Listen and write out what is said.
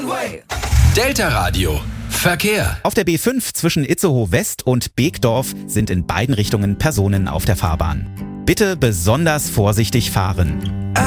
Delta Radio. Verkehr. Auf der B5 zwischen Itzehoe West und Beekdorf sind in beiden Richtungen Personen auf der Fahrbahn. Bitte besonders vorsichtig fahren.